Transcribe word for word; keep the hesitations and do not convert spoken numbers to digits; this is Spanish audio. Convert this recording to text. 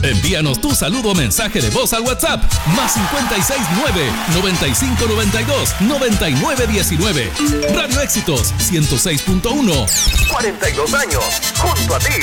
Envíanos tu saludo o mensaje de voz al WhatsApp más cincuenta y seis nueve, noventa y cinco noventa y dos, noventa y nueve diecinueve. Radio Éxitos ciento seis punto uno. cuarenta y dos años junto a ti.